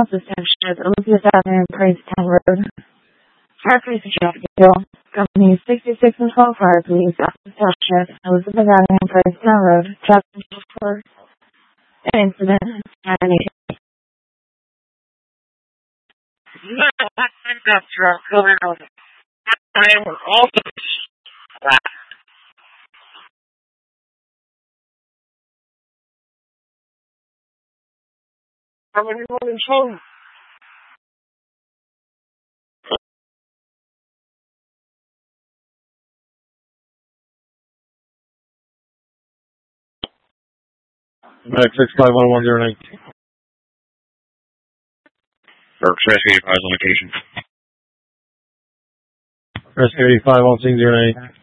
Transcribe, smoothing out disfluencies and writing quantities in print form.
Office Township, Elizabeth Avenue, Prairstown Road. Fire Police Hill, Company 66 and 12 Fire Police, Office Township, Elizabeth Avenue, Prairstown Road, traffic for an incident. No, I think that's going on. I was also how many morning phone? Max 6511019. Rescue 85 is on location. Rescue 85 on scene 09.